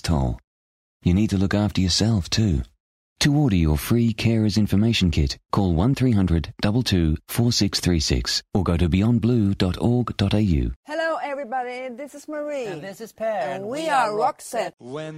toll. You need to look after yourself too. To order your free Carers Information Kit, call 1300 22 4636 or go to beyondblue.org.au. Hello everybody, this is Marie. And this is Per. And we are Roxette. When